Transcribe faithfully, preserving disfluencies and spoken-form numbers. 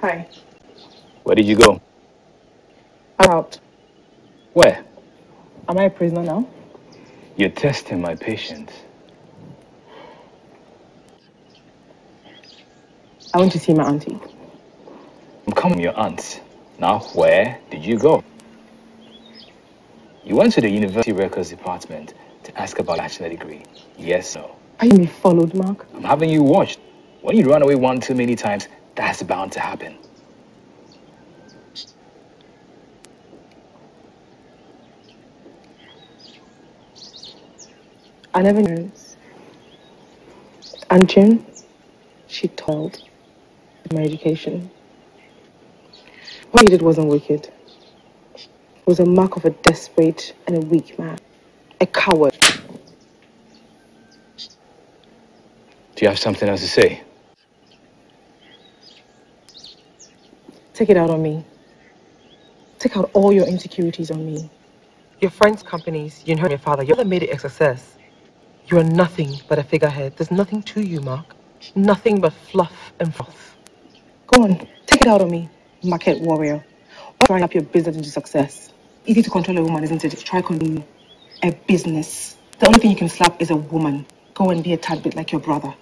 Hi. Where did you go? Out. Where? Am I a prisoner now? You're testing my patience. I went to see my auntie. I'm coming, your aunt. Now, where did you go? You went to the University Records Department to ask about a bachelor degree. Yes, no. Are you being followed, Mark? I'm having you watched. When you run away one too many times, that's bound to happen. I never knew. And June, she told my education. What he did wasn't wicked. It was a mark of a desperate and a weak man. A coward. Do you have something else to say? Take it out on me. Take out all your insecurities on me. Your friends' companies, you inherit your father. Your father made it a success. You are nothing but a figurehead. There's nothing to you, Mark. Nothing but fluff and froth. Go on, take it out on me, market warrior. Trying up your business into success. Easy to control a woman, isn't it? Try controlling a business. The only thing you can slap is a woman. Go and be a tad bit like your brother.